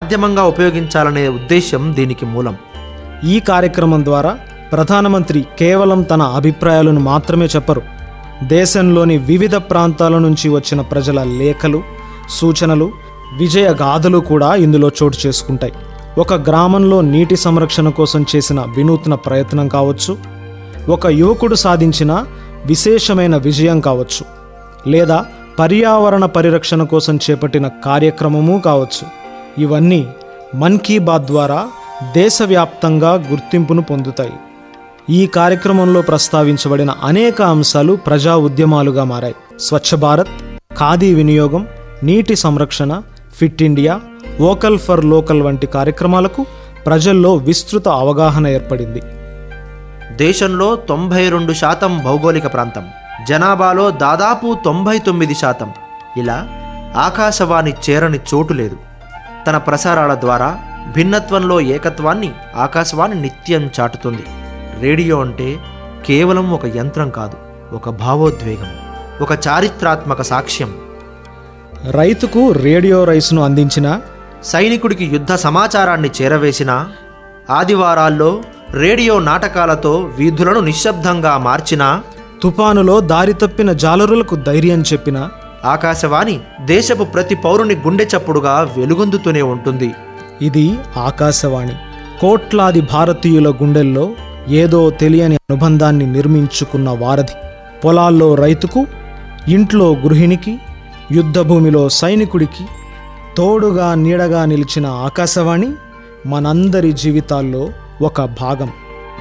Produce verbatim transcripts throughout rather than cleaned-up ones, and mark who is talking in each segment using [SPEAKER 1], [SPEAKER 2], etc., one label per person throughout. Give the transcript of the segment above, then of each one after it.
[SPEAKER 1] మాధ్యమంగా ఉపయోగించాలనే ఉద్దేశం దీనికి మూలం.
[SPEAKER 2] ఈ కార్యక్రమం ద్వారా ప్రధానమంత్రి కేవలం తన అభిప్రాయాలను మాత్రమే చెప్పరు. దేశంలోని వివిధ ప్రాంతాల నుంచి వచ్చిన ప్రజల లేఖలు, సూచనలు, విజయ గాథలు కూడా ఇందులో చోటు చేసుకుంటాయి. ఒక గ్రామంలో నీటి సంరక్షణ కోసం చేసిన వినూత్న ప్రయత్నం కావచ్చు, ఒక యువకుడు సాధించిన విశేషమైన విజయం కావచ్చు, లేదా పర్యావరణ పరిరక్షణ కోసం చేపట్టిన కార్యక్రమము కావచ్చు. ఇవన్నీ మన్ కీ బాత్ ద్వారా దేశవ్యాప్తంగా గుర్తింపును పొందుతాయి. ఈ కార్యక్రమంలో ప్రస్తావించబడిన అనేక అంశాలు ప్రజా ఉద్యమాలుగా మారాయి. స్వచ్ఛ భారత్, ఖాదీ వినియోగం, నీటి సంరక్షణ, fit India, vocal for local వంటి కార్యక్రమాలకు ప్రజల్లో విస్తృత అవగాహన ఏర్పడింది.
[SPEAKER 1] దేశంలో తొంభై రెండు శాతం భౌగోళిక ప్రాంతం, జనాభాలో దాదాపు తొంభై తొమ్మిది శాతం. ఇలా ఆకాశవాణి చేరని చోటు లేదు. తన ప్రసారాల ద్వారా భిన్నత్వంలో ఏకత్వాన్ని ఆకాశవాణి నిత్యం చాటుతుంది. రేడియో అంటే కేవలం ఒక యంత్రం కాదు, ఒక భావోద్వేగం, ఒక చారిత్రాత్మక సాక్ష్యం.
[SPEAKER 2] రైతుకు రేడియో రైస్ను అందించిన,
[SPEAKER 1] సైనికుడికి యుద్ధ సమాచారాన్ని చేరవేసిన, ఆదివారాల్లో రేడియో నాటకాలతో వీధులను నిశ్శబ్దంగా మార్చిన,
[SPEAKER 2] తుఫానులో దారి తప్పిన జాలరులకు ధైర్యం చెప్పిన
[SPEAKER 1] ఆకాశవాణి దేశపు ప్రతి పౌరుని గుండె చప్పుడుగా వెలుగొందుతూనే ఉంటుంది.
[SPEAKER 2] ఇది ఆకాశవాణి కోట్లాది భారతీయుల గుండెల్లో ఏదో తెలియని అనుబంధాన్ని నిర్మించుకున్న వారధి. పొలాల్లో రైతుకు, ఇంట్లో గృహిణికి, యుద్ధభూమిలో సైనికుడికి తోడుగా నీడగా నిలిచిన ఆకాశవాణి మనందరి జీవితాల్లో ఒక భాగం.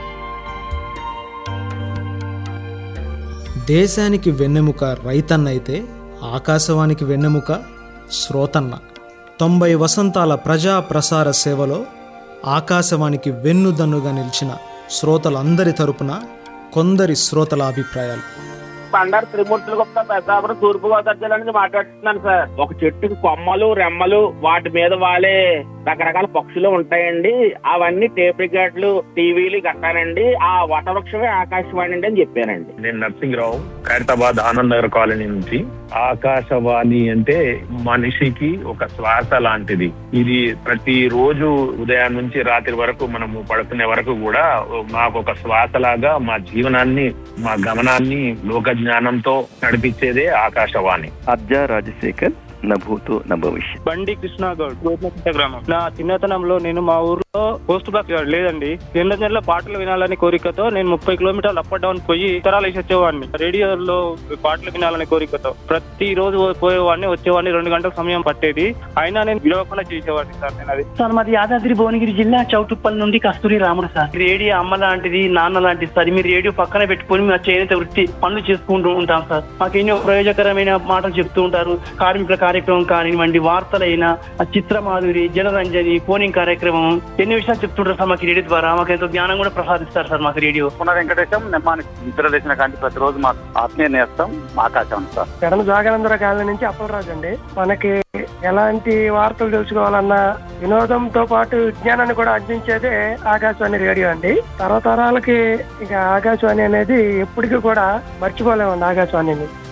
[SPEAKER 2] దేశానికి వెన్నెముక రైతన్నైతే ఆకాశవాణికి వెన్నెముక శ్రోతన్న. తొంభై వసంతాల ప్రజా ప్రసార సేవలో ఆకాశవాణికి వెన్నుదన్నుగా నిలిచిన శ్రోతలందరి తరపున కొందరి శ్రోతల అభిప్రాయాలు.
[SPEAKER 3] బండారు త్రిమూర్తుల గుప్తా పెద్దాపురం తూర్పు గోదావరి జిల్లా నుంచి మాట్లాడుతున్నాను సార్. ఒక చెట్టుకి కొమ్మలు, రెమ్మలు, వాటి మీద వాలే రకరకాల పక్షులు ఉంటాయండి. అవన్నీ టేప్ రికార్డులు, టీవీలు కట్టానండి. ఆ వటవృక్షమే ఆకాశవాణి అండి అని చెప్పానండి.
[SPEAKER 4] నేను నర్సింగ్రావు, ఖైరతాబాద్ ఆనంద్ నగర్ కాలనీ నుంచి. ఆకాశవాణి అంటే మనిషికి ఒక శ్వాస లాంటిది. ఇది ప్రతి రోజు ఉదయం నుంచి రాత్రి వరకు మనము పడుకునే వరకు కూడా మాకు ఒక శ్వాస లాగా మా జీవనాన్ని, మా గమనాన్ని లోక జ్ఞానంతో నడిపించేదే ఆకాశవాణి.
[SPEAKER 5] అబ్జా రాజశేఖర్, నభూతో నభవిష్యత్.
[SPEAKER 6] బండి కృష్ణాగౌడ్, గోపినపేట గ్రామం. నా చిన్నతనంలో నేను మా ఊర్లో పోస్ట్ బాక్స్ లేదండి. ఎన్నో నెలల పాటలు వినాలని కోరికతో నేను ముప్పై కిలోమీటర్లు అప్ అండ్ డౌన్ పోయి ఉత్తరాలు వేసి వచ్చేవాడిని. రేడియోలో పాటలు వినాలని కోరికతో ప్రతి రోజు పోయేవాడిని, వచ్చేవాడిని. రెండు గంటల సమయం పట్టేది, అయినా నేను విడవకుండా చేసేవాడిని సార్. నేను అది
[SPEAKER 7] సార్ మాది యాదాద్రి భువనగిరి జిల్లా చౌటుప్పల్ నుండి కస్తూరి రాముడు సార్. రేడియో అమ్మ లాంటిది, నాన్న లాంటిది సార్. మీరు రేడియో పక్కన పెట్టుకుని మా చేనేత వృత్తి పనులు చేసుకుంటూ ఉంటాం సార్. మాకు ఎన్నో ప్రయోజకరమైన మాటలు చెప్తూ ఉంటారు. కార్మికుల కార్యక్రమం కానివ్వండి, వార్తలైనా, చిత్రమాధురి, జనరంజని, ఫోనింగ్ కార్యక్రమం, ఎన్ని విషయాలు చెప్తుంటారు సార్ మాకు రేడియో ద్వారా. మాకు ఎంతో జ్ఞానం కూడా ప్రసాదిస్తారు సార్ మాకు రేడియో.
[SPEAKER 8] పునః వెంకటేశం, నిర్మాణం నిద్ర చేసిన కానీ ప్రతిరోజు మాకు ఆత్మీయ నేస్తం ఆకాశం సార్.
[SPEAKER 9] ఎడమ జాగరంధ్ర కాలనీ నుంచి అప్పలరాజు అండి. మనకి ఎలాంటి వార్తలు తెలుసుకోవాలన్నా వినోదంతో పాటు విజ్ఞానాన్ని కూడా అందించేదే ఆకాశవాణి రేడియో అండి. తరతరాలకి ఇక ఆకాశవాణి అనేది ఎప్పటికీ కూడా మర్చిపోలేమండి ఆకాశవాణిని.